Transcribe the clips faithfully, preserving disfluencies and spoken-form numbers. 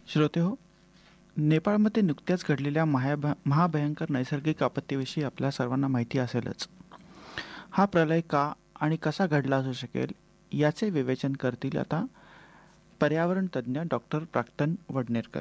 श्रोते हो, नेपाळमध्ये नुकत्याच घडलेल्या महाभ महाभयंकर नैसर्गिक आपत्तीविषयी आपल्या सर्वांना माहिती असेलच. हा प्रलय का आणि कसा घडला असू शकेल याचे विवेचन करतील आता पर्यावरण तज्ज्ञ डॉक्टर प्राक्तन वडनेरकर.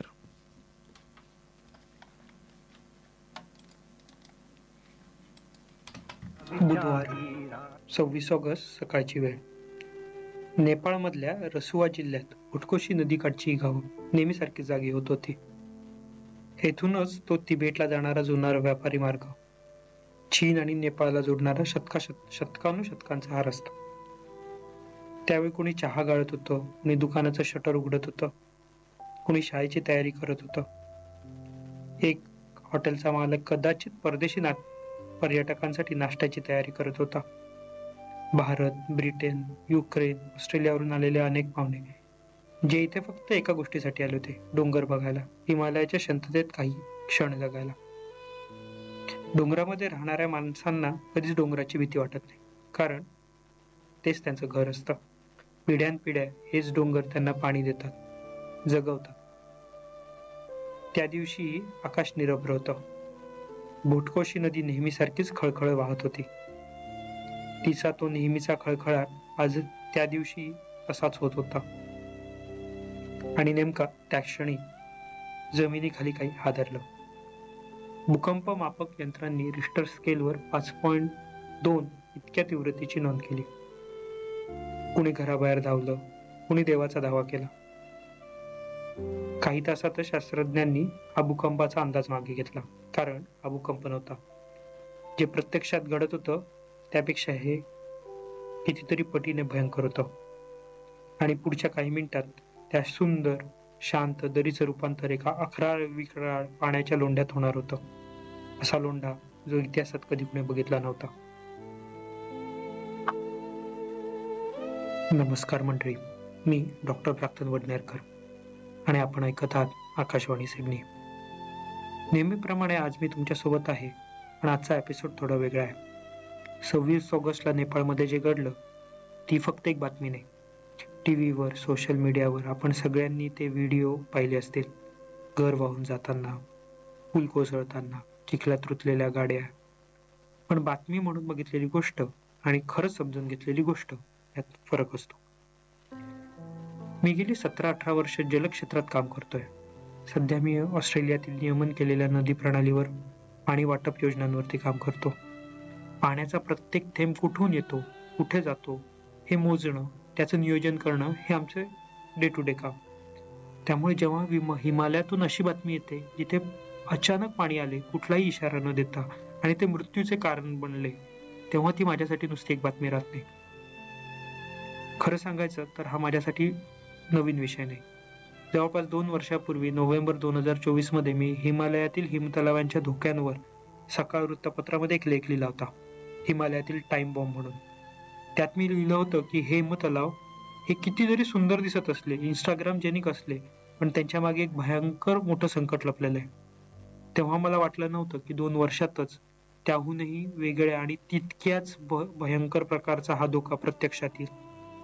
बुधवार सव्वीस ऑगस्ट सकाळची वेळ. नेपाळमधल्या रसुआ जिल्ह्यात उटकोशी नदीकाठची ही गाव नेहमीसारखी जागी होत होती. येथूनच तो तिबेटला जाणारा जुना व्यापारी मार्ग, चीन आणि नेपाळला जोडणारा शतका शत शतकानुशतकांचा हा रस्ता. त्यावेळी कोणी चहा गाळत होतं, कोणी दुकानाचं शटर उघडत होतं, कोणी शाळेची तयारी करत होतं. एक हॉटेलचा मालक कदाचित परदेशी ना पर्यटकांसाठी नाश्त्याची तयारी करत होता. भारत, ब्रिटन, युक्रेन, ऑस्ट्रेलियावरून आलेले अनेक पाहुणे जे इथे फक्त एका गोष्टीसाठी आले होते, डोंगर बघायला, हिमालयाच्या शांततेत काही क्षण जगायला. डोंगरामध्ये राहणाऱ्या माणसांना कधीच डोंगराची भीती वाटत नाही, कारण तेच त्यांचं घर असतं. पिढ्यानपिढ्या हेच डोंगर त्यांना पाणी देतात, जगवतात. त्या दिवशी आकाश निरभ्र होतं. बुटकोशी नदी नेहमीसारखीच खळखळ वाहत होती. तिचा तो नेहमीचा खळखळाट आज त्या दिवशी तसाच होत होता. आणि नेमका त्या क्षणी जमिनीखाली काही हादरलं. भूकंप मापक यंत्रांनी रिश्टर स्केलवर पाच पॉइंट दोन इतक्या तीव्रतेची नोंद केली. कुणी घराबाहेर धावलं, कुणी देवाचा धावा केला. काही तासातच शास्त्रज्ञांनी हा भूकंपाचा अंदाज मागे घेतला, कारण हा भूकंप नव्हता. जे प्रत्यक्षात घडत होतं त्यापेक्षा हे कितीतरी पटीने भयंकर होतं. आणि पुढच्या काही मिनिटात त्या सुंदर शांत दरीचं रूपांतर एका अखराळ विक्राळ पाण्याच्या लोंढ्यात होणार होतं. असा लोंढा जो इतिहासात कधी कुणी बघितला नव्हता. नमस्कार मंडळी, मी डॉक्टर प्राक्तन वडनेरकर आणि आपण ऐकत आहात आकाशवाणी सिडनी. नेहमीप्रमाणे आज मी तुमच्या सोबत आहे, पण आजचा एपिसोड थोडा वेगळा आहे. सव्वीस ऑगस्टला नेपाळमध्ये जे घडलं ती फक्त एक बातमी नाही. टीव्हीवर, सोशल मीडियावर आपण सगळ्यांनी ते व्हिडिओ पाहिले असतील. घर वाहून जाताना, पूल कोसळताना, चिखलात रुतलेल्या गाड्या. पण बातमी म्हणून बघितलेली गोष्ट आणि खरंच समजून घेतलेली गोष्ट यात फरक असतो. मी गेली सतरा अठरा वर्ष जलक्षेत्रात काम करतोय. सध्या मी ऑस्ट्रेलियातील नियमन केलेल्या नदी प्रणालीवर पाणी वाटप योजनांवरती काम करतो. पाण्याचा प्रत्येक थेंब कुठून येतो, कुठे जातो हे मोजणं, त्याचं नियोजन करणं हे आमचे डे टू डे काम. त्यामुळे जेव्हा हिमालयातून अशी बातमी येते जिथे अचानक पाणी आले, कुठलाही इशारा न देता, आणि ते मृत्यूचे कारण बनले, तेव्हा ती माझ्यासाठी नुसती एक बातमी राहत नाही. खरं सांगायचं तर हा माझ्यासाठी नवीन विषय नाही. जवळपास दोन वर्षापूर्वी नोव्हेंबर दोन हजार चोवीस मध्ये मी हिमालयातील हिमतलावांच्या धोक्यांवर सकाळ वृत्तपत्रामध्ये एक लेख लिहिला होता, हिमालयातील टाइम बॉम्ब म्हणून. त्यात मी लिहिलं होतं की हे हिमतलाव हे किती जरी सुंदर दिसत असले, इंस्टाग्राम जेनिक असले, पण त्यांच्या मागे एक भयंकर मोठं संकट लपलेलं आहे. तेव्हा मला वाटलं नव्हतं की दोन वर्षातच त्याहूनही वेगळ्या आणि तितक्याच भयंकर प्रकारचा हा धोका प्रत्यक्षात येईल.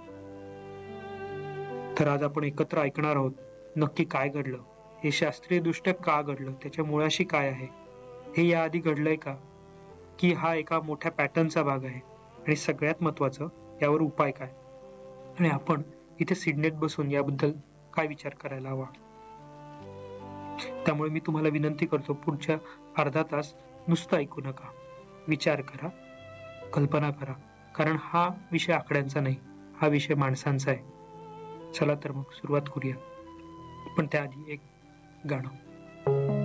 तर आज आपण एकत्र ऐकणार आहोत नक्की काय घडलं, हे शास्त्रीय दृष्ट्या का घडलं, त्याच्या मुळाशी काय आहे, हे याआधी घडलंय का, की हा एका मोठ्या पॅटर्नचा भाग आहे, आणि सगळ्यात महत्वाचं यावर उपाय काय, आणि आपण इथे सिडनीत बसून याबद्दल काय विचार करायला हवा. त्यामुळे मी तुम्हाला विनंती करतो, पुढच्या अर्धा तास नुसतं ऐकू नका, विचार करा, कल्पना करा, कारण हा विषय आकड्यांचा नाही, हा विषय माणसांचा आहे. चला तर मग सुरुवात करूया, पण त्याआधी एक गाणं.